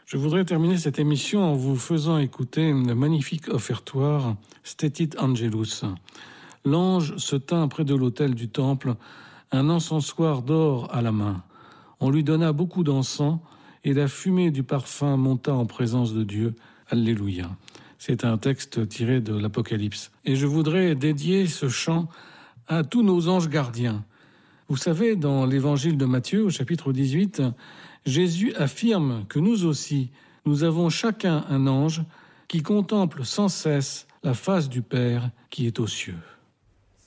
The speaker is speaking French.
Je voudrais terminer cette émission en vous faisant écouter le magnifique offertoire Stetit Angelus. L'ange se tint près de l'autel du temple, un encensoir d'or à la main. On lui donna beaucoup d'encens et la fumée du parfum monta en présence de Dieu. Alléluia. C'est un texte tiré de l'Apocalypse. Et je voudrais dédier ce chant à tous nos anges gardiens. Vous savez, dans l'évangile de Matthieu, au chapitre 18, Jésus affirme que nous aussi, nous avons chacun un ange qui contemple sans cesse la face du Père qui est aux cieux.